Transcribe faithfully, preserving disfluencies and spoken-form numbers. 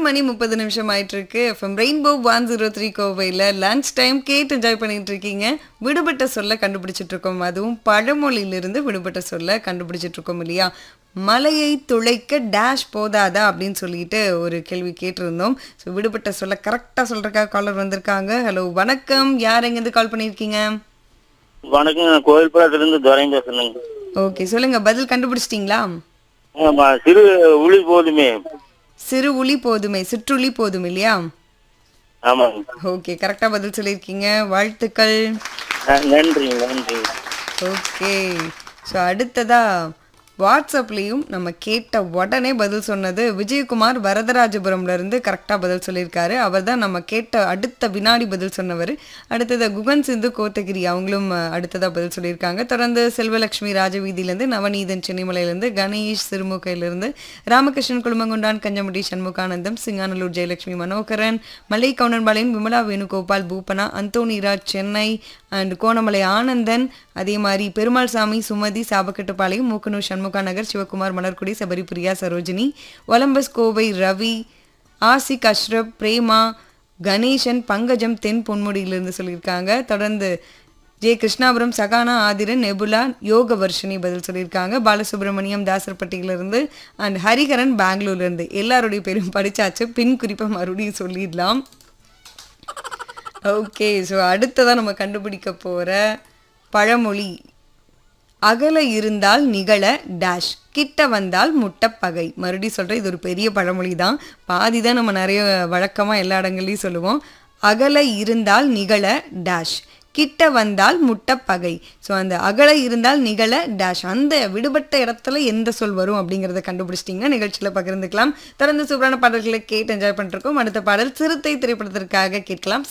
மணி முப்பது நிமிஷம் ஆயிட்டு இருக்கு. FM rainbow one zero three கோவையில் லஞ்ச் டைம் கேட்டு என்ஜாய் பண்ணிட்டு இருக்கீங்க. விடுபட்ட சொல்ல கண்டுபிடிச்சிட்டு இருக்கோம். அதுவும் பழமொழியிலிருந்து விடுபட்ட சொல்ல கண்டுபிடிச்சிட்டு இருக்கோம் இல்லையா? மலையை துளைக்க டேஷ் போதாதா அப்படின்னு சொல்லிட்டு ஒரு கேள்வி கேட்டிருந்தோம். ஸோ விடுபட்ட சொல்ல கரெக்டாக சொல்றதுக்காக காலர் வந்திருக்காங்க. ஹலோ வணக்கம், யார் எங்கேருந்து கால் பண்ணியிருக்கீங்க? வணக்கம், நான் கோயில்புரத்திலிருந்து துரையும் பேசுறேங்க. ஓகே, சொல்லுங்க, பதில் கண்டுபிடிச்சிட்டிங்களா? ஆமா, சிறு உளி போதுமே. சிறு உளி போதுமே, சிற்றுளி போதும் இல்லையா? ஆமாங்க. ஓகே, கரெக்டா பதில் சொல்லியிருக்கீங்க, வாழ்த்துக்கள். ந- நன்றி நன்றி. ஓகே, ஸோ அடுத்ததா வாட்ஸ்அப்லேயும் நம்ம கேட்ட உடனே பதில் சொன்னது விஜயகுமார் வரதராஜபுரம்ல இருந்து கரெக்டாக பதில் சொல்லியிருக்காரு. அவர் தான் நம்ம கேட்ட அடுத்த வினாடி பதில் சொன்னவர். அடுத்தது குகன் சிந்து கோத்தகிரி, அவங்களும் அடுத்ததாக பதில் சொல்லியிருக்காங்க. தொடர்ந்து செல்வலட்சுமி ராஜவீதியிலேருந்து, நவநீதன் சென்னிமலையிலேருந்து, கணேஷ் சிறுமுகையிலேருந்து, ராமகிருஷ்ணன் குழுமங்குண்டான் கஞ்சமுடி சண்முகானந்தம், சிங்கானலூர் ஜெயலட்சுமி மனோகரன், மலை கவுனன்பாளையம் விமலா வேணுகோபால் பூபனா, அந்தோனிராஜ் சென்னை அண்ட் கோணமலை ஆனந்தன், அதே மாதிரி பெருமாள் சாமி சுமதி சாபக்கட்டுப்பாளையம், மூக்கனூர் சண்முகா நகர், சிவகுமார் மலர்குடி, சபரிபிரியா சரோஜினி, ஒலம்பஸ் கோவை ரவி, ஆசிக் அஷ்ரப், பிரேமா, கணேசன், பங்கஜம் தென் பொன்முடியிலிருந்து சொல்லியிருக்காங்க. தொடர்ந்து ஜே கிருஷ்ணாபுரம், சகானா ஆதிரன், நெபுலா, யோக வர்ஷினி பதில் சொல்லியிருக்காங்க. பாலசுப்ரமணியம் தாசர்பட்டியிலிருந்து அண்ட் ஹரிஹரன் பெங்களூர்லேருந்து. எல்லாருடைய பேரும் படிச்சாச்சு, பின் குறிப்பை மறுபடியும் சொல்லிடலாம். ஓகே, ஸோ அடுத்ததான் நம்ம கண்டுபிடிக்க போகிற பழமொழி, அகல இருந்தால் நிகழ டேஷ், கிட்ட வந்தால் முட்டை பகை. மறுபடியும் சொல்கிறேன், இது ஒரு பெரிய பழமொழி தான். பாதி தான் நம்ம நிறைய வழக்கமாக எல்லா இடங்கள்லையும் சொல்லுவோம். அகல இருந்தால் நிகழ டேஷ், கிட்ட வந்தால் முட்டை பகை. ஸோ அந்த அகல இருந்தால் நிகழ டேஷ், அந்த விடுபட்ட இடத்துல எந்த சொல் வரும் அப்படிங்கிறத கண்டுபிடிச்சிட்டிங்கன்னா நிகழ்ச்சியில் பகிர்ந்துக்கலாம். தொடர்ந்து சூப்பரான பாடல்களை கேட்டு என்ஜாய் பண்ணிருக்கோம். அடுத்த பாடல் சிறுத்தை திரைப்படத்திற்காக கேட்கலாம்.